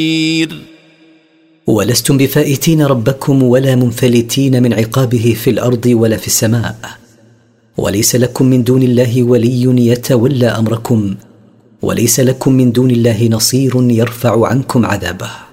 ولستم بفائتين ربكم ولا منفلتين من عقابه في الأرض ولا في السماء، وليس لكم من دون الله ولي يتولى أمركم، وليس لكم من دون الله نصير يرفع عنكم عذابه.